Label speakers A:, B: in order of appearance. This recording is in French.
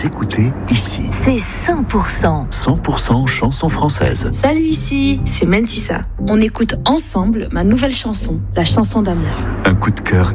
A: écoutez ici.
B: C'est 100%.
A: 100% chansons françaises.
C: Salut, ici, c'est Mentissa. On écoute ensemble ma nouvelle chanson, la chanson d'amour.
A: Un coup de cœur